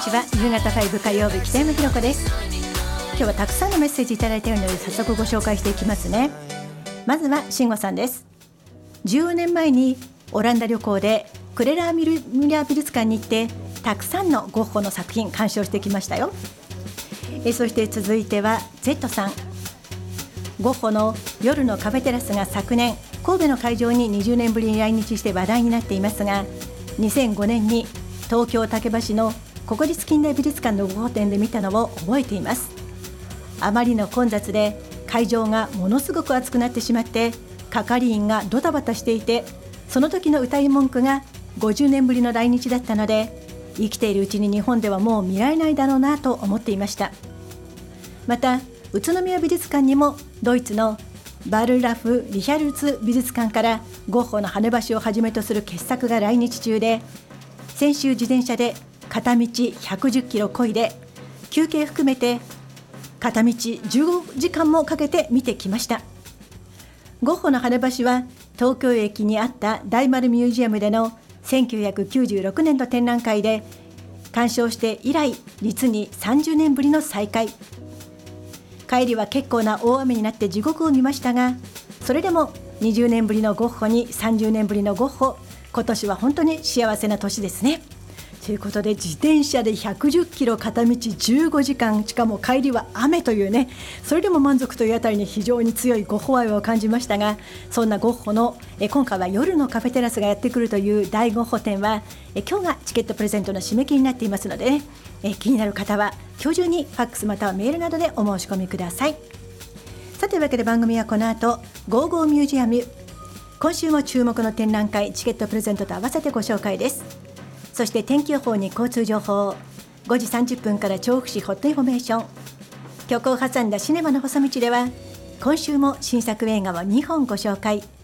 こんにちは。夕方5火曜日、北山ひろ子です。今日はたくさんのメッセージいただいているので早速ご紹介していきますね。まずは慎吾さんです。14年前にオランダ旅行でクレラーミュラー美術館に行ってたくさんのゴッホの作品鑑賞してきましたよ。そして続いては Z さん。ゴッホの夜のカフェテラスが昨年神戸の会場に20年ぶりに来日して話題になっていますが、2005年に東京竹橋の国立近代美術館の5号展で見たのを覚えています。あまりの混雑で会場がものすごく暑くなってしまって係員がドタバタしていて、その時の歌い文句が50年ぶりの来日だったので、生きているうちに日本ではもう見られないだろうなと思っていました。また宇都宮美術館にもドイツのバルラフ・リヒャルツ美術館からゴッホの羽橋をはじめとする傑作が来日中で、先週自転車で片道110キロ漕いで休憩含めて片道15時間もかけて見てきました。ゴッホの羽橋は東京駅にあった大丸ミュージアムでの1996年の展覧会で鑑賞して以来実に30年ぶりの再会。帰りは結構な大雨になって地獄を見ましたが、それでも20年ぶりのゴッホに30年ぶりのゴッホ、今年は本当に幸せな年ですね。ということで自転車で110キロ片道15時間、しかも帰りは雨というね、それでも満足というあたりに非常に強いゴッホ愛を感じましたが、そんなゴッホの今回は夜のカフェテラスがやってくるという大ゴッホ展は今日がチケットプレゼントの締め切りになっていますので、ね、気になる方は今日中にファックスまたはメールなどでお申し込みください。さてというわけで番組はこの後ゴーゴーミュージアム、今週も注目の展覧会チケットプレゼントと合わせてご紹介です。そして天気予報に交通情報、5時30分から調布市ホットインフォメーション、曲を挟んだシネマの細道では今週も新作映画を2本ご紹介。